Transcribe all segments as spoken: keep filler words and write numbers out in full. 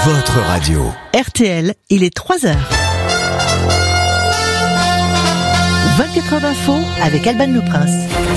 votre radio. R T L, il est trois heures. vingt-quatre heures d'info avec Alban Le Prince.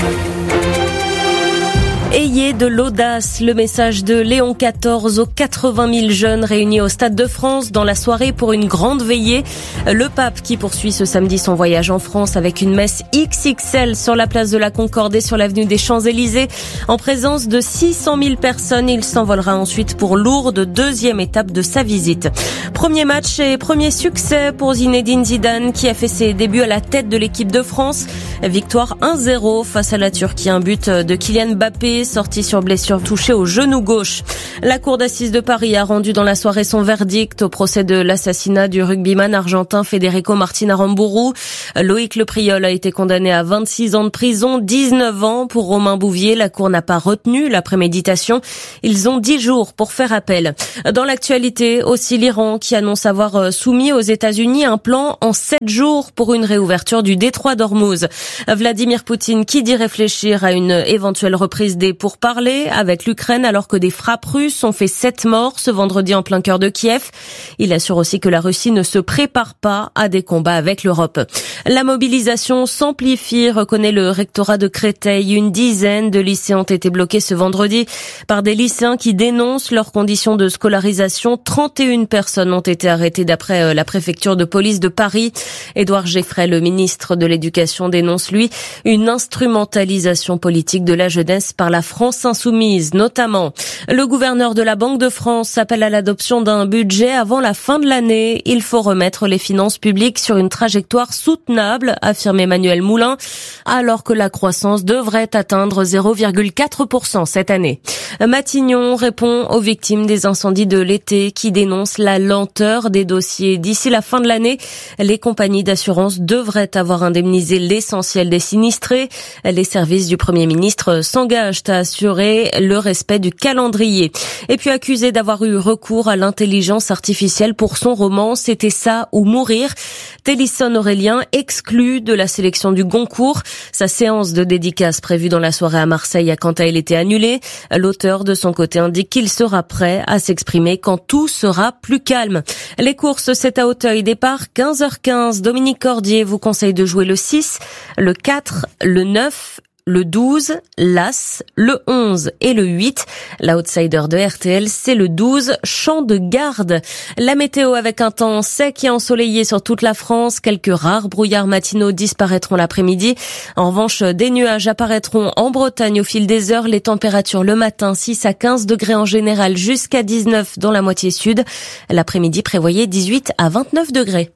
Ayez de l'audace, le message de Léon quatorze aux quatre-vingt mille jeunes réunis au Stade de France dans la soirée pour une grande veillée. Le pape qui poursuit ce samedi son voyage en France avec une messe X X L sur la place de la Concorde et sur l'avenue des Champs-Élysées. En présence de six cent mille personnes, il s'envolera ensuite pour Lourdes, deuxième étape de sa visite. Premier match et premier succès pour Zinedine Zidane qui a fait ses débuts à la tête de l'équipe de France. Victoire un zéro face à la Turquie, un but de Kylian Mbappé sorti sur blessure touchée au genou gauche. La cour d'assises de Paris a rendu dans la soirée son verdict au procès de l'assassinat du rugbyman argentin Federico Martin Aramburu. Loïc Le Priol a été condamné à vingt-six ans de prison, dix-neuf ans pour Romain Bouvier. La cour n'a pas retenu la préméditation. Ils ont dix jours pour faire appel. Dans l'actualité, aussi l'Iran qui annonce avoir soumis aux États-Unis un plan en sept jours pour une réouverture du détroit d'Ormuz. Vladimir Poutine qui dit réfléchir à une éventuelle reprise des pourparlers avec l'Ukraine alors que des frappes russes ont fait sept morts ce vendredi en plein cœur de Kiev. Il assure aussi que la Russie ne se prépare pas à des combats avec l'Europe. La mobilisation s'amplifie, reconnaît le rectorat de Créteil. Une dizaine de lycées ont été bloqués ce vendredi par des lycéens qui dénoncent leurs conditions de scolarisation. trente et une personnes ont été arrêtées d'après la préfecture de police de Paris. Édouard Geffray, le ministre de l'Éducation, dénonce lui une instrumentalisation politique de la jeunesse par la France insoumise notamment. Le gouverneur de la Banque de France appelle à l'adoption d'un budget avant la fin de l'année. Il faut remettre les finances publiques sur une trajectoire soutenable, affirme Emmanuel Moulin, alors que la croissance devrait atteindre zéro virgule quatre pour cent cette année. Matignon répond aux victimes des incendies de l'été qui dénoncent la lenteur des dossiers. D'ici la fin de l'année, les compagnies d'assurance devraient avoir indemnisé l'essentiel des sinistrés. Les services du Premier ministre s'engagent à assurer le respect du calendrier. Et puis accusé d'avoir eu recours à l'intelligence artificielle pour son roman « C'était ça ou mourir », Télisson Aurélien exclu de la sélection du Goncourt. Sa séance de dédicace prévue dans la soirée à Marseille a quant à elle été annulée. L'auteur de son côté indique qu'il sera prêt à s'exprimer quand tout sera plus calme. Les courses, c'est à Auteuil, départ quinze heures quinze. Dominique Cordier vous conseille de jouer le six, le quatre, le neuf, le douze, l'As, le onze et le huit. L'outsider de R T L, c'est le douze, Champ de Garde. La météo avec un temps sec et ensoleillé sur toute la France. Quelques rares brouillards matinaux disparaîtront l'après-midi. En revanche, des nuages apparaîtront en Bretagne au fil des heures. Les températures le matin, six à quinze degrés en général, jusqu'à dix-neuf dans la moitié sud. L'après-midi, prévoyez dix-huit à vingt-neuf degrés.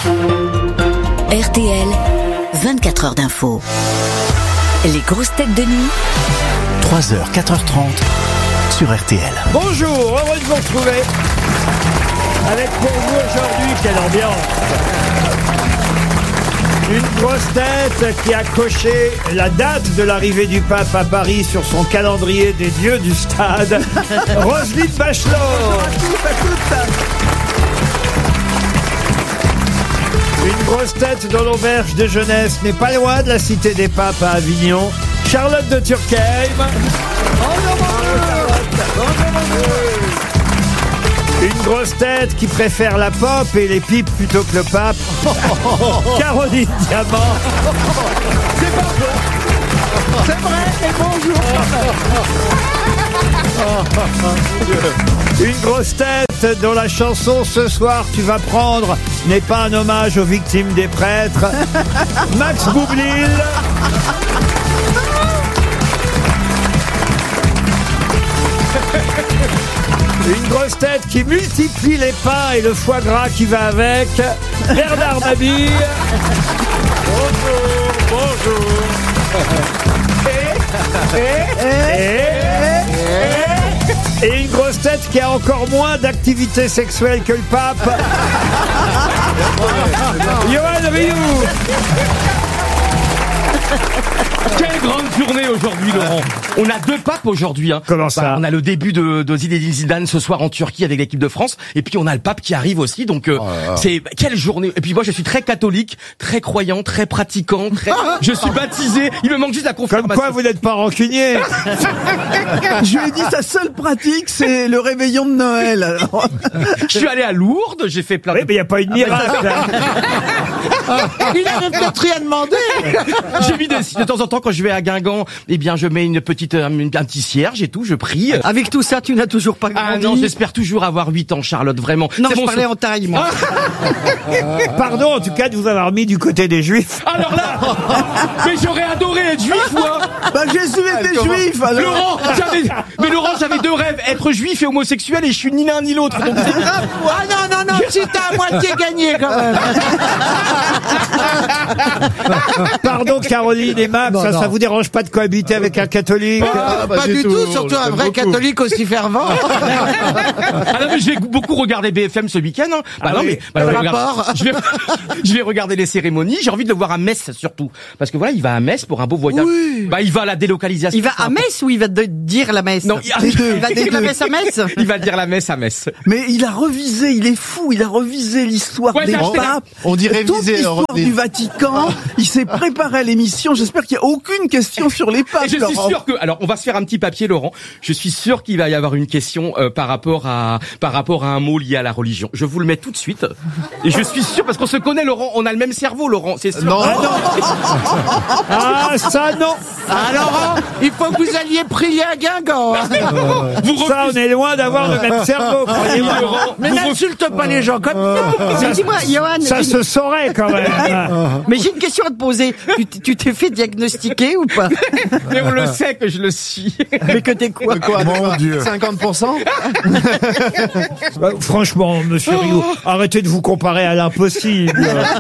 R T L, vingt-quatre heures d'info. Les grosses têtes de nuit. trois heures, quatre heures trente sur R T L. Bonjour, heureux de vous retrouver. Avec pour vous aujourd'hui, quelle ambiance. Une grosse tête qui a coché la date de l'arrivée du pape à Paris sur son calendrier des dieux du stade. Roselyne Bachelot. Une grosse tête dans l'auberge de jeunesse n'est pas loin de la cité des papes à Avignon. Charlotte de Turckheim. Une grosse tête qui préfère la pop et les pipes plutôt que le pape. Caroline Diamant. C'est pas vrai. C'est vrai et bonjour. Une grosse tête dont la chanson Ce soir tu vas prendre n'est pas un hommage aux victimes des prêtres. Max Boublil. Une grosse tête qui multiplie les pains et le foie gras qui va avec. Bernard Mabille. Bonjour, bonjour. Et, et, et, et, et une grosse tête qui a encore moins d'activité sexuelle que le pape. Yoann Rioux. Quelle grande journée aujourd'hui, Laurent. On a deux papes aujourd'hui. Hein. Comment ça? Bah, on a le début de, de Zinedine Zidane ce soir en Turquie avec l'équipe de France. Et puis on a le pape qui arrive aussi. Donc euh, Oh là là. c'est quelle journée. Et puis moi je suis très catholique, très croyant, très pratiquant. Très... Je suis baptisé. Il me manque juste la Comme confirmation. quoi, vous n'êtes pas rancunier. Je lui ai dit sa seule pratique, c'est le réveillon de Noël. Alors. Je suis allé à Lourdes. J'ai fait plein Oui, de... mais il n'y a pas eu de miracle. Il avait peut-être rien demandé. J'ai mis des... de temps en temps quand je vais à Guingamp, eh bien je mets une petite un, un petit cierge et tout, je prie. Avec tout ça, tu n'as toujours pas Ah grandi. non, j'espère toujours avoir huit ans, Charlotte, vraiment. Non, C'est je mon parlais sou- en taille, moi. Pardon, en tout cas, de vous avoir mis du côté des Juifs. Alors là, mais j'aurais adoré être juif, moi. Bah Jésus était juif, alors. Laurent, j'avais, mais Laurent, j'avais deux rêves, être juif et homosexuel, et je suis ni l'un ni l'autre. Donc c'est- Ah non, non, non, si t'as à moitié gagné quand même. Pardon, Caroline et Max, Non, ça, non. ça vous dérange pas de cohabiter avec un catholique? Ah, bah, Pas du tout, surtout un j'aime vrai beaucoup. catholique aussi fervent. Ah non, mais je vais beaucoup regarder B F M ce week-end. Hein. Bah Ah non, oui. mais bah, Quel je, regarde- rapport je vais, je vais regarder les cérémonies. J'ai envie de le voir à Metz surtout, parce que voilà, il va à Metz pour un beau voyage. Oui. Bah, il va à la délocalisation. Il va à Metz ou il va te dire la messe? Non, il, Il va dire la messe à Metz? il va dire la messe à Metz. Mais il a revisé, il est fou, il a revisé l'histoire Ouais, des j'ai acheté la- papes. On dirait toute viser, l'histoire Rodney. du Vatican. Il s'est préparé à l'émission. J'espère qu'il n'y a aucune question sur les papes. Et je suis Laurent. sûr que, alors, on va se faire un petit papier, Laurent. Je suis sûr qu'il va y avoir une question euh, par rapport à par rapport à un mot lié à la religion. Je vous le mets tout de suite. Et je suis sûr parce qu'on se connaît, Laurent. On a le même cerveau, Laurent. C'est sûr. Non, Ah, ça, non. Ah Laurent, il faut que vous alliez prier à Guingamp. hein. Vous Ça, on est loin d'avoir le même cerveau, croyez-moi. Laurent, Mais n'insulte pas les gens comme ça. Mais dis-moi, Johan, Ça j'ai- se saurait, quand même. mais j'ai une question à te poser. Tu t- tu t'es fait diagnostiquer ou pas? mais on le sait que je le suis. Mais que t'es quoi? quoi, Mon Dieu. cinquante pour cent Euh, Franchement, monsieur Rio, arrêtez de vous comparer à l'impossible.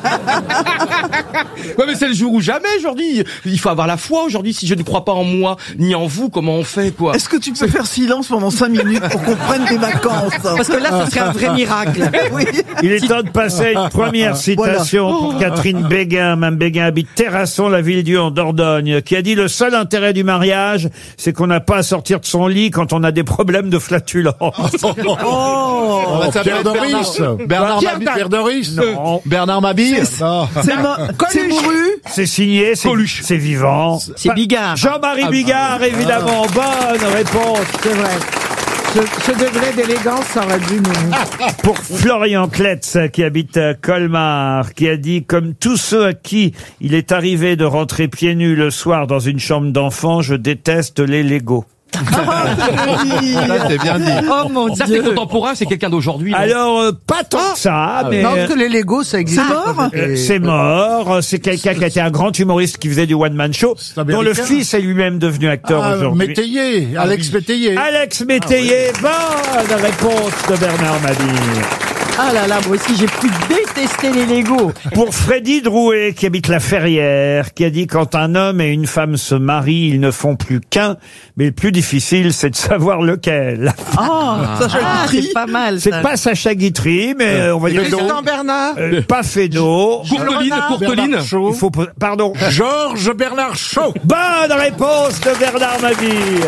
Ouais, mais c'est le jour ou jamais aujourd'hui. Il faut avoir la foi aujourd'hui. Si je ne crois pas en moi ni en vous, comment on fait, quoi? Est-ce que tu peux faire silence pendant cinq minutes pour qu'on prenne des vacances? Parce que là, ce serait un vrai miracle. Oui. Il est temps de passer à une première citation pour Catherine Béguin. Mme Béguin habite Terrasson, la ville-dieu en Dordogne, qui a dit: le seul intérêt du mariage, c'est qu'on n'a pas à sortir de son lit quand on a des problèmes de flatulence. On va s'appeler Pierre Doris. Bernard, Bernard, Pierre Mabille, Dac. Pierre Doris. Non. Bernard Mabille. Non. C'est mo- c'est mouru. C'est signé, c'est Coluche. c'est vivant. C'est Pas- Bigard. Jean-Marie Bigard, évidemment. Bonne réponse. C'est vrai. Ce, ce degré d'élégance, ça aurait dû nous... Pour Florian Kletz, qui habite à Colmar, qui a dit: comme tous ceux à qui il est arrivé de rentrer pieds nus le soir dans une chambre d'enfant, je déteste les Legos. Ça, c'est bien dit. Oh mon Ça, c'est Dieu. contemporain, c'est quelqu'un d'aujourd'hui. non Alors, euh, pas tant que ça, mais... Non, parce que les Legos, ça existe. C'est mort Euh, c'est mort. C'est quelqu'un qui a été un grand humoriste qui faisait du one-man show, dont le américain. fils est lui-même devenu acteur Ah, aujourd'hui. Métayer, Alex Métayer. Alex Métayer, bonne réponse de Bernard Mabille. Ah là là, moi aussi j'ai pu détester les Legos. Pour Freddy Drouet, qui habite la Ferrière, qui a dit: quand un homme et une femme se marient, ils ne font plus qu'un, mais le plus difficile, c'est de savoir lequel. Oh, ah, c'est pas mal. C'est ça. pas Sacha Guitry, mais euh, on va dire... Tristan Bernard. Euh, pas Fédot. Courteline, Courteline. Bernard Shaw. Il faut... poser- Pardon. Georges Bernard Shaw. Bonne réponse de Bernard Mabille.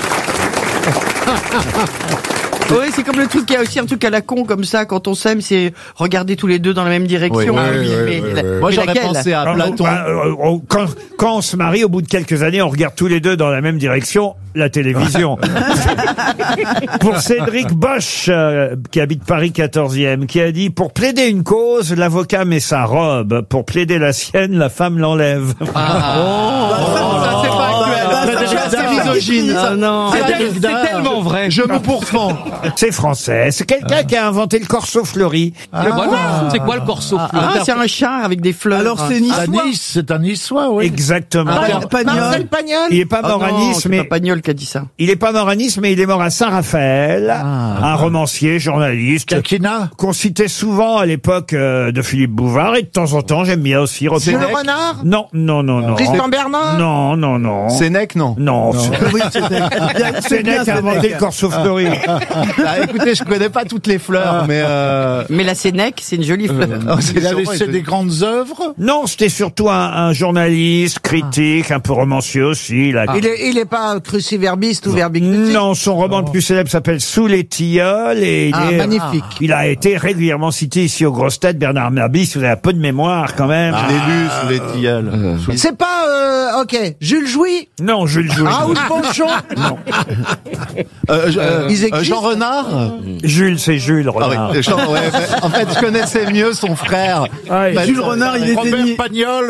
Oui, c'est comme le truc, il y a aussi un truc à la con comme ça, quand on s'aime, c'est regarder tous les deux dans la même direction. Oui, Ah oui, oui, oui, mais oui, la- oui. mais Moi, j'aurais laquelle pensé à Platon. Bah, euh, on- quand, quand on se marie, au bout de quelques années, on regarde tous les deux dans la même direction, la télévision. Pour Cédric Bosch, euh, qui habite Paris quatorzième, qui a dit: pour plaider une cause, l'avocat met sa robe. Pour plaider la sienne, la femme l'enlève. Ça, c'est pas actuel. Frédéric ça, Dard, c'est misogyne. Ah non. C'est Frédéric tel- Dard. c'est tellement vrai. Je me pourfends. C'est français. C'est quelqu'un qui a inventé le corso fleuri. Le quoi, c'est quoi le corso? Ah, c'est un char avec des fleurs. Alors c'est À niçois. Nice, c'est un niçois, oui. Exactement. Ah, Pa- Pagnol. Pagnol. Il est pas Ah mort à non, Nice, c'est mais pas Pagnol qui a dit ça. il est pas mort à Nice, mais il est mort à Saint-Raphaël. Un romancier, journaliste, Kakina. qu'on citait souvent à l'époque euh, de Philippe Bouvard, et de temps en temps, j'aime bien aussi Jules reprendre. Renard. Non, non, non, non. Tristan Bernard. Non, non, non. Sénèque, non. Non, Non. c'est- Oui, c'est Sénèque a inventé le corso fleuri. Ah, écoutez, je connais pas toutes les fleurs, mais euh... Mais la Sénèque, c'est une jolie fleur. oh, c'est Il a sûrement laissé une- des grandes œuvres. Non, c'était surtout un, un journaliste, critique, un peu romancier aussi. Il a- Il est, il est pas cruciverbiste ou verbicruciste. Non, son roman le plus célèbre s'appelle Sous les tilleuls et il Ah, est, magnifique. il a été régulièrement cité ici aux grosses têtes. Bernard Mabie, si vous avez un peu de mémoire quand même. Je l'ai lu sous les tilleuls. C'est pas, euh, ok, Jules Jouy. Non, Jules Jouy. Raoul Ponchon. Non. Euh, je- euh, Ils euh, existent. Jean Renard. Jules, c'est Jules Ah Renard. oui, Jean- ouais, mais en fait, je connaissais mieux son frère. Ah, Bah, Jules Renard, il était Robert né- Pagnol.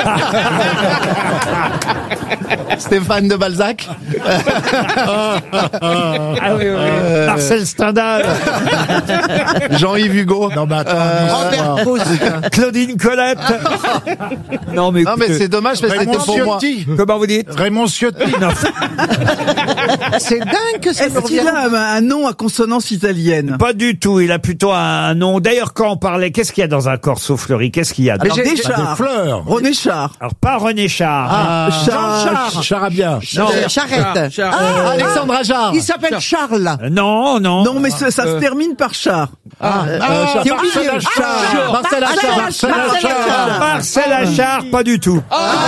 Stéphane de Balzac. Ah oui, oui, oui. Marcel Stendhal. Jean-Yves Hugo. Non, mais attends. Euh, Robert Proust. Claudine Colette. Non, mais, Non, mais écoutez, c'est dommage parce que Raymond c'était pour moi. Ciotti. comment vous dites? Raymond Ciotti. Non. C'est dingue que ça Est-ce me qu'il revienne. a un, un nom à consonance italienne? Pas du tout. Il a plutôt un nom. D'ailleurs, quand on parlait, qu'est-ce qu'il y a dans un corso fleuri? Qu'est-ce qu'il y a? Alors, j'ai- des j'ai- chars. fleurs. René Char. Alors, pas René Char. Ah, Jean-Char. Charabia. Non. Euh, Charrette. Char- Ah, Alexandre Ajar. il s'appelle Charles. Euh, Non, non. Non, mais ça, ça se termine par Char. Ah, euh, c'est Marcel oublié. Achard. Marcel Ah, Achard. Marcel Achard. Marcel Achard, pas du tout.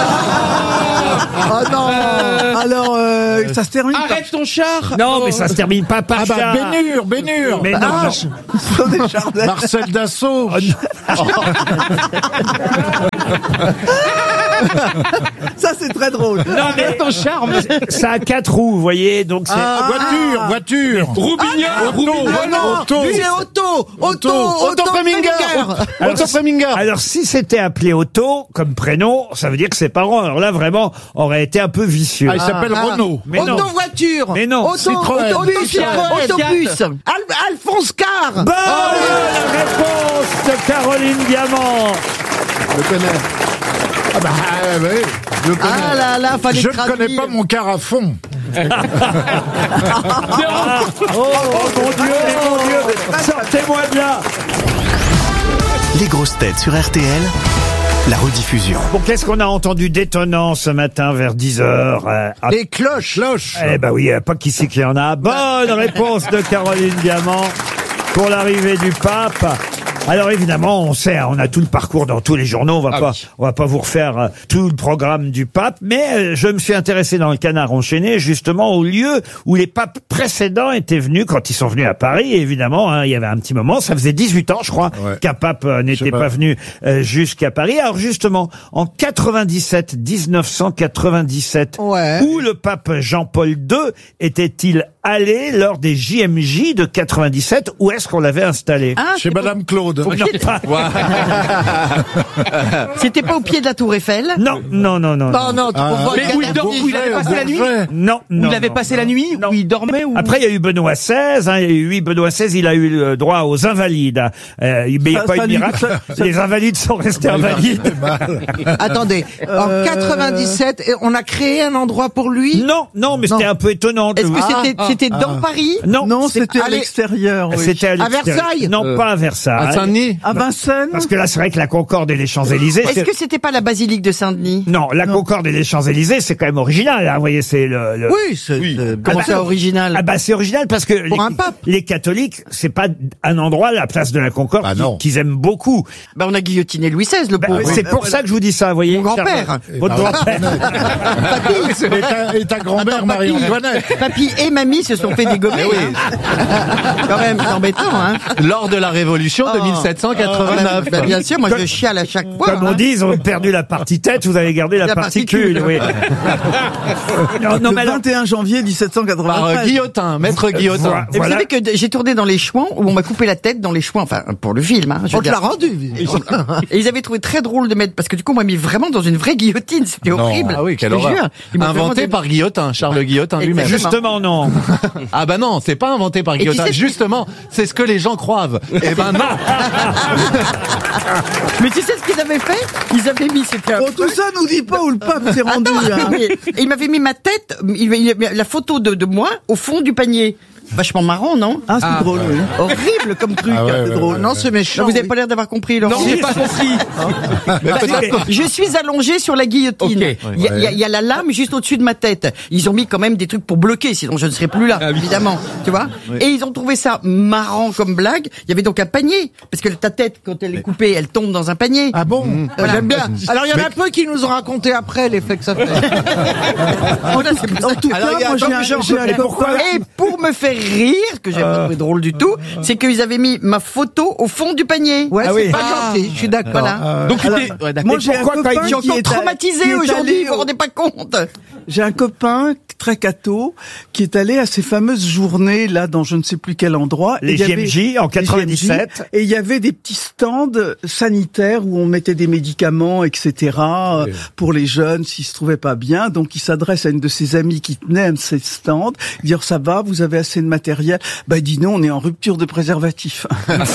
Oh non. Alors, euh, ça se termine Arrête ton char. Non, mais ça se termine pas par par... Ah bah, Char. Bénur, Bénur. Mais non, Ah, non. René Chardin. Marcel Dassault. Ça, c'est très drôle. Non, mais ton charme. ça a quatre roues, vous voyez, donc c'est... Ah, voiture, voiture. Roubignon. Roubignon. Ah non, Auto. lui, c'est Otto. Otto. Otto Preminger. Alors, Otto Preminger. Alors, si c'était appelé Otto comme prénom, ça veut dire que ses parents, alors là, vraiment, auraient été un peu vicieux. Ah, il s'appelle Ah. Renault. Mais non. Auto voiture. Mais non. Auto, Citroën. autobus. Citroën. Autobus. Al- Alphonse Carr. Bonne réponse de Caroline Diamant. Je le connais. Ah bah, ah, oui, je le connais. Ah là là, fallait Je ne traduire. connais pas mon car à fond. Oh, mon Dieu, mais mon Dieu, sortez-moi de là. Les grosses têtes sur R T L, la rediffusion. Bon, qu'est-ce qu'on a entendu d'étonnant ce matin vers dix heures euh, à- Les cloches. Cloche. Eh ben oui, pas qu'ici qu'il y en a. Bonne réponse de Caroline Diamant pour l'arrivée du pape. Alors évidemment, on sait, hein, on a tout le parcours dans tous les journaux. On va Ah pas, oui. on va pas vous refaire euh, tout le programme du pape, mais euh, je me suis intéressé dans le Canard enchaîné justement au lieu où les papes précédents étaient venus quand ils sont venus à Paris. Et évidemment, hein, il y avait un petit moment, ça faisait dix-huit ans, je crois, Ouais. qu'un pape euh, Je n'était sais pas. pas. venu euh, jusqu'à Paris. Alors justement, en quatre-vingt-dix-sept, dix-neuf cent quatre-vingt-dix-sept, Ouais. où le pape Jean-Paul deux était-il allé lors des J M J de quatre-vingt-dix-sept? Où est-ce qu'on l'avait installé? Ah, Chez Madame Claude. Non, pas- C'était pas au pied de la Tour Eiffel? non, non, non, non. non, non, tu Ah, confonds Mais avec où il Canard dort, où il avait passé la nuit? Non, Où non, il avait non. passé la nuit? Où il dormait? Ou... Après, il y a eu Benoît seize, hein, il y a eu oui, Benoît seize, il a eu le droit aux invalides. Euh, mais il n'y a Ça- pas eu ça de lui- miracle. ça- ça- Les invalides sont restés invalides. Attendez, en Euh, quatre-vingt-dix-sept, et on a créé un endroit pour lui? Non, non, mais Non. c'était un peu étonnant. de- Est-ce que Ah, c'était c'était dans Paris? non, Non, c'est- c'était à allez, l'extérieur. oui. c'était à, À l'extérieur. Versailles Non, pas à Versailles. À Saint-Denis. À Vincennes. Parce que là, c'est vrai que la Concorde et les Champs-Élysées. Est-ce c'est- que c'était pas la basilique de Saint-Denis? Non, la Concorde et les Champs-Élysées, c'est quand même original. Hein, vous voyez, c'est le. le- Oui, c'est... Oui. c'est- Comment bah, ça original? Ah bah c'est original parce que les, un pape. les catholiques, c'est pas un endroit, la place de la Concorde, Ah qui- non. qu'ils aiment beaucoup. Bah on a guillotiné Louis seize, le Bah, pauvre. c'est pour ça que je vous dis ça, vous voyez. Mon grand-père. cher- Votre grand-père. Et ta, et ta grand-mère Attends, papy. Marie-Antoinette. Papy et mamie se sont fait dégommer. hein. Quand même, c'est embêtant, hein. Lors de la Révolution de Oh. mille sept cent quatre-vingt-neuf. Bah, bien sûr, moi je chiale à chaque fois. Comme on hein. dit, ils ont perdu la partie tête, vous avez gardé la, La particule. particule. Oui. non, non, Le mais alors- vingt et un janvier dix-sept cent Par quatre-vingt-treize. euh, Guillotin, maître Guillotin. Voilà. Et vous savez que j'ai tourné dans les Chouans où on m'a coupé la tête dans les Chouans, enfin pour le film. Hein, je veux On te l'a dire. rendu. Et ils avaient trouvé très drôle de mettre parce que du coup on m'a mis vraiment dans une vraie guillotine, c'était Non. horrible. Ah oui, quelle Je te horreur. jure. Ils m'ont Inventé vraiment dé- par Guillotin, Charles Guillotin lui-même. Exactement. Justement, non. Ah bah non, c'est pas inventé par Et tu Guillotin. sais- Justement, c'est ce que les gens croient. Eh ben non. Mais tu sais ce qu'ils avaient fait? Ils avaient mis, c'était un Oh, tout ça nous dit pas où le pape s'est rendu. Attends, hein. mais- et il m'avait mis ma tête, il- il- la photo de, de moi au fond du panier. Vachement marrant, non? Ah, c'est Ah. drôle, oui. Horrible comme truc. Ah ouais, C'est ouais, drôle. ouais, Non, ouais. c'est méchant. Vous n'avez oui. pas l'air d'avoir compris, Laurent. Non, j'ai pas compris. Mais peut-être que- Je suis allongé sur la guillotine. Ok. Il y, a- il y a- il y a la lame juste au-dessus de ma tête. Ils ont mis quand même des trucs pour bloquer, sinon je ne serais plus là, Ah oui. évidemment. Tu vois? Et ils ont trouvé ça marrant comme blague. Il y avait donc un panier, parce que ta tête, quand elle est coupée, elle tombe dans un panier. Ah bon? Voilà. J'aime bien. Alors, il y en a peu qui nous ont raconté après l'effet que ça fait. Voilà, c'est pour ça. En tout cas, Alors, il y a moi, un j'ai un- genre- j'ai un Et copain- pourquoi- Et pour me faire rire, que j'ai pas trouvé drôle du tout, c'est qu'ils avaient mis ma photo au fond du panier. Ouais, Ah c'est oui. pas Ah. gentil, je suis d'accord. Voilà. Donc tu Alors, t'es... Ouais, d'accord. moi, j'ai un pourquoi, quand copain il Je suis qui encore est à- qui traumatisé est aujourd'hui, allé vous vous au- rendez pas compte. J'ai un copain très catho qui est allé à ces fameuses journées là dans je ne sais plus quel endroit. Les Et il y J avait- M J en les quatre-vingt-dix-sept. J M J, et il y avait des petits stands sanitaires où on mettait des médicaments, et cetera euh, pour les jeunes s'ils se trouvaient pas bien. Donc il s'adresse à une de ses amies qui tenait un de ces stands, dire ça va, vous avez assez de matériel. Bah dis non, on est en rupture de préservatif.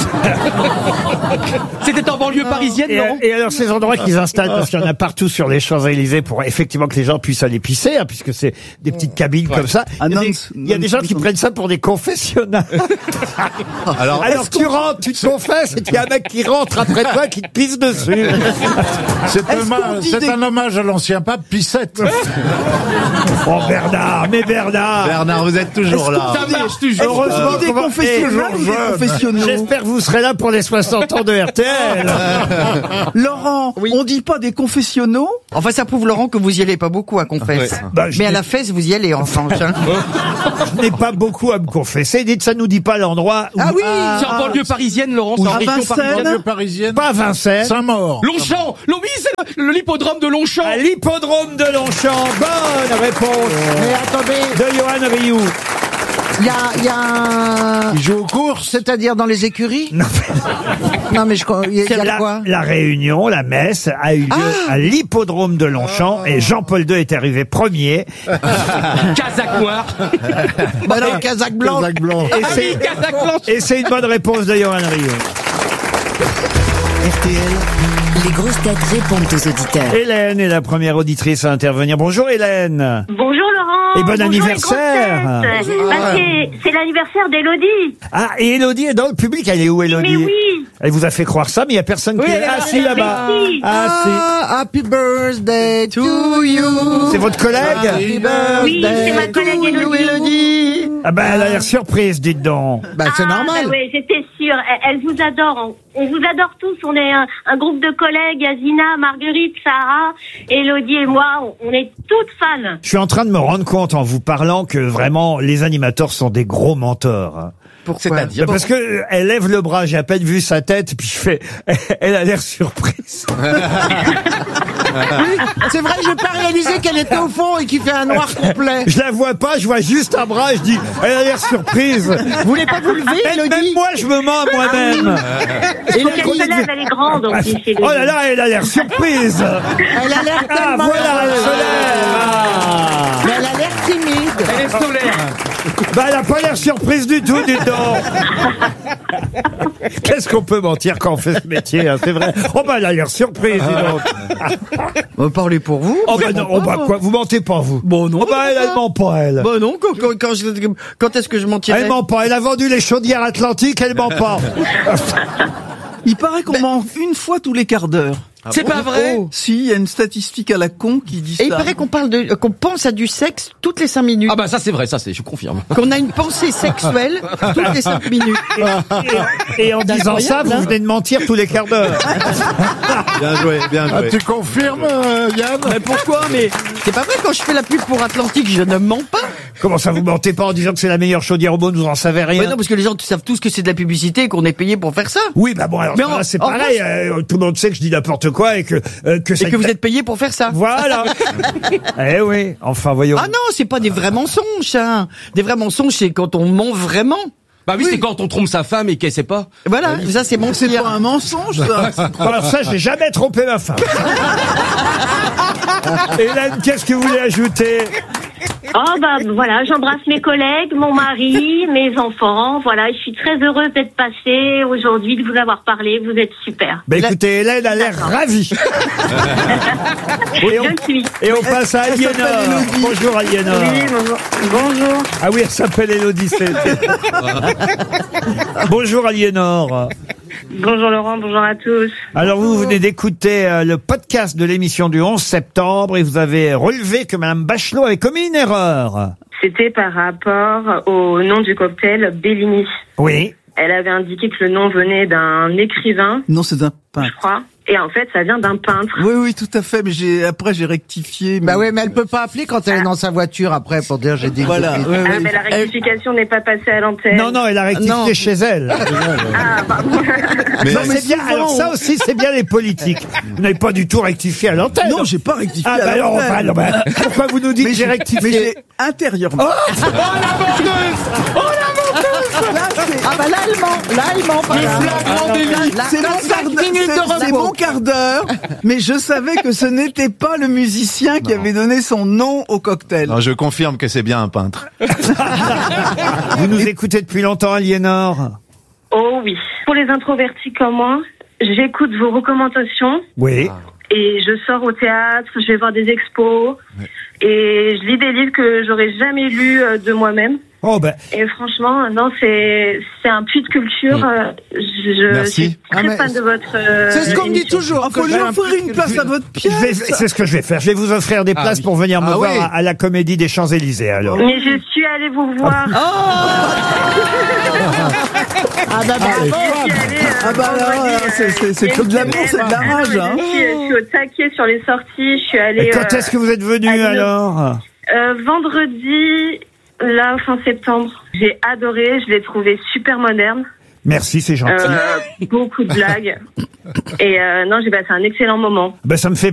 C'était en banlieue parisienne, Et, Laurent? et alors ces endroits qu'ils installent, parce qu'il y en a partout sur les Champs-Élysées pour effectivement que les gens puissent aller pisser, hein, puisque c'est des petites cabines comme ça. Ah, Il y a non, des, c'est- il y a des gens qui non, prennent ça pour des confessionnats. Alors, Alors tu rentres, tu te confesses, et il y a un mec qui rentre après toi qui te pisse dessus. c'est un, Est-ce qu'on dit c'est des- un hommage à l'ancien pape Pissette. Oh Bernard, mais Bernard. Bernard, vous êtes toujours là. Ça marche toujours. Heureusement des qu'on va- confessionnaux, Eh, ou des confessionnaux. J'espère que vous serez là pour les soixante ans de R T L. Laurent, on dit pas des confessionnaux? Enfin, ça prouve, Laurent, que vous y allez pas beaucoup à confesse. Bah, je Mais à n'ai- la fesse, vous y allez, en revanche. Hein. je n'ai pas beaucoup à me confesser. Dites, ça nous dit pas l'endroit où... Ah oui. C'est en banlieue parisienne, Laurent? C'est en à région Vincennes. parisienne? Banlieue parisienne. Pas Vincennes. Saint-Maur. Longchamp! Lo- Oui, c'est le- le- l'hippodrome de Longchamp! À l'hippodrome de Longchamp. Bonne réponse Mais attendez, de Johan Rioux. il y a, il y a un... Il joue aux courses. C'est-à-dire dans les écuries? Non, Non, mais je crois, il y a, il y a la, quoi? la réunion, la messe, a eu lieu à l'hippodrome de Longchamp et Jean-Paul deux est arrivé premier. Casaque noir! Bah non, Kazakh blanc. Casaque blanc. Et c'est, Casaque blanche! et c'est une bonne réponse de Johan Rioux. R T L, Les grosses têtes répondent aux auditeurs. Hélène est la première auditrice à intervenir. Bonjour Hélène. Bonjour Laurent. Et bon Bonjour anniversaire. les grosses têtes. Bah, c'est, c'est l'anniversaire d'Élodie. Ah, et Elodie est dans le public. Elle est où, Elodie? Mais oui. Elle vous a fait croire ça, mais il n'y a personne Oui, qui est elle est là. là, Ah, si, elle est là-bas. là. Oui. Ah, si. Ah, happy birthday to you. C'est votre collègue? Happy birthday Oui, c'est ma collègue to you, Élodie. Ah ben, elle a l'air surprise, dites donc. Bah, c'est Ah, normal. bah oui, j'étais sûre. Elle, elle vous adore. On, on vous adore tous. On est un, un groupe de collègues. Azina, Marguerite, Sarah, Élodie et moi. On, on est toutes fans. Je suis en train de me rendre compte en vous parlant que vraiment, les animateurs sont des gros menteurs. hein. C'est-à-dire? Parce que euh, elle lève le bras, j'ai à peine vu sa tête, puis je fais, elle a l'air surprise. Oui, c'est vrai, j'ai pas réalisé qu'elle était au fond et qu'il fait un noir complet. Je la vois pas, je vois juste un bras, et je dis, elle a l'air surprise. Vous voulez pas vous lever, Même, même Élodie? moi, je me mens à moi-même. Et donc, elle se lève, elle est grande en plus, Élodie. Oh là là, elle a l'air surprise. Elle a l'air Ah, tellement... voilà, elle se lève. Ah. Mais elle a l'air timide. Elle est solaire! Bah, elle a pas l'air surprise du tout, dites donc. Qu'est-ce qu'on peut mentir quand on fait ce métier, hein, c'est vrai. Oh bah, elle a l'air surprise, dis donc. On va parler pour vous. Oh bah non, oh bah quoi, vous mentez pas, vous. Bon, non. Oh bah, elle, elle ment pas, elle. Bah non, quand, quand, quand, je- quand est-ce que je mentirais? Elle ment pas, elle a vendu les chaudières Atlantiques, elle ment pas. Il paraît qu'on ment une fois tous les quarts d'heure. C'est pas vrai? Oh, si, il y a une statistique à la con qui dit Et il ça. paraît qu'on parle de, qu'on pense à du sexe toutes les cinq minutes. Ah bah ça c'est vrai, ça c'est, je confirme. Qu'on a une pensée sexuelle toutes les cinq minutes. Et, et en disant ça, vous venez de mentir tous les quarts d'heure. Bien joué, bien joué. Ah, tu confirmes, euh, Yann? Mais pourquoi? Mais c'est pas vrai, quand je fais la pub pour Atlantique, je ne mens pas. Comment ça, vous mentez pas en disant que c'est la meilleure chaudière au monde, vous en savez rien? Mais non, parce que les gens savent tous que c'est de la publicité et qu'on est payé pour faire ça. Oui, bah bon, alors Mais ça, en- c'est en pareil, France- euh, tout le monde sait que je dis n'importe quoi et que, euh, que ça... Et que vous êtes payé pour faire ça. Voilà. Eh oui, enfin, voyons. Ah non, c'est pas des vrais mensonges, ça. Des vrais mensonges, c'est quand on ment vraiment. Bah oui, c'est quand on trompe sa femme et qu'elle sait pas. Voilà, ça c'est mentir. C'est pas un mensonge, ça. Alors ça, j'ai jamais trompé ma femme. Hélène, qu'est-ce que vous voulez ajouter? Oh bah voilà, j'embrasse mes collègues, mon mari, mes enfants. Voilà, je suis très heureuse d'être passée aujourd'hui, de vous avoir parlé. Vous êtes super. Bah écoutez, Hélène a l'air ravie. et, on, Je suis. et on passe à Elle s'appelle Aliénor. Élodie. Bonjour Aliénor. Oui, bonjour. Bonjour. Ah oui, elle s'appelle Élodie. c'est- Bonjour Aliénor. Bonjour Laurent, bonjour à tous. Alors vous venez d'écouter euh, le podcast de l'émission du onze septembre et vous avez relevé que Madame Bachelot avait commis une erreur. C'était par rapport au nom du cocktail Bellini. Oui. Elle avait indiqué que le nom venait d'un écrivain, Non, c'est un je peintre. crois, et en fait ça vient d'un peintre. Oui, oui, tout à fait, mais j'ai, après j'ai rectifié. mais- Bah oui, mais elle peut pas appeler quand elle est dans sa voiture après pour dire j'ai dit. Voilà, oui, Ah, oui. mais la rectification n'est pas passée à l'antenne. Non, non, elle a rectifié Non. chez elle. Ah, pardon. non, mais c'est bien. souvent, Alors ça on- aussi, c'est bien les politiques. Vous n'avez pas du tout rectifié à l'antenne. Non, j'ai pas rectifié Ah à bah alors, l'antenne. enfin, non, bah, pourquoi vous nous dites Mais que j'ai j'ai rectifié mais j'ai intérieurement. Oh, Là, c'est- Ah bah l'allemand, l'allemand, par là. Là, c'est dans mon cinq quart d'heure, minutes de c'est- c'est repos. mon quart d'heure, mais je savais que ce n'était pas le musicien qui avait donné son nom au cocktail. Non, je confirme que c'est bien un peintre. vous nous écoutez depuis longtemps, Aliénor? Oh oui. Pour les introvertis comme moi, j'écoute vos recommandations Oui. et je sors au théâtre, je vais voir des expos et je lis des livres que j'aurais jamais lus euh, de moi-même. Oh ben, Et franchement, non, c'est c'est un puits de culture. euh, Je, je Merci. suis très Ah, mais fan de votre. euh, C'est ce qu'on me dit émission. toujours. Il faut que lui j'ai un offrir prix une de- place à votre je vais- pièce. c'est ce que je vais faire. Je vais vous offrir des places oui. pour venir me Ah voir oui. à, à la Comédie des Champs-Élysées, alors. Mais je suis allée vous voir. Ah bah bravo. Je suis allée, euh, Ah bah alors, vendredi, euh, c'est- c'est- c'est il y a que de une l'amour, semaine. c'est de la Ah non, rage, mais hein. Je suis, je suis au taquet sur les sorties. Je suis allée. Et quand euh, est-ce que vous êtes venu, à Lyon. alors? Euh, vendredi, là, fin septembre. J'ai adoré, je l'ai trouvé super moderne. Merci, c'est gentil. Euh, beaucoup de blagues. Et euh, non, j'ai passé un excellent moment. Ben, ça me fait